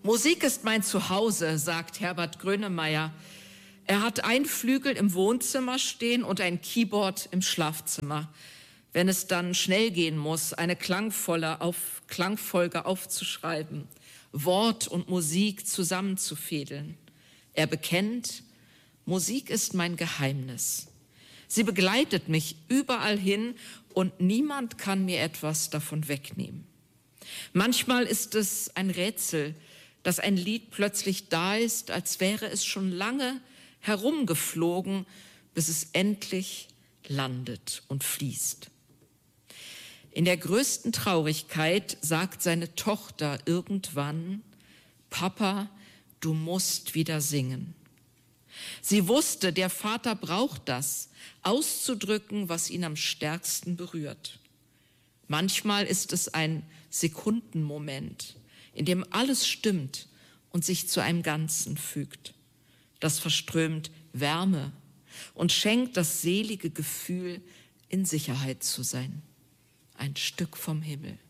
Musik ist mein Zuhause, sagt Herbert Grönemeyer. Er hat einen Flügel im Wohnzimmer stehen und ein Keyboard im Schlafzimmer. Wenn es dann schnell gehen muss, eine Klangfolge aufzuschreiben, Wort und Musik zusammenzufädeln. Er bekennt, Musik ist mein Geheimnis. Sie begleitet mich überall hin und niemand kann mir etwas davon wegnehmen. Manchmal ist es ein Rätsel, dass ein Lied plötzlich da ist, als wäre es schon lange herumgeflogen, bis es endlich landet und fließt. In der größten Traurigkeit sagt seine Tochter irgendwann: Papa, du musst wieder singen. Sie wusste, der Vater braucht das, auszudrücken, was ihn am stärksten berührt. Manchmal ist es ein Sekundenmoment, in dem alles stimmt und sich zu einem Ganzen fügt. Das verströmt Wärme und schenkt das selige Gefühl, in Sicherheit zu sein. Ein Stück vom Himmel.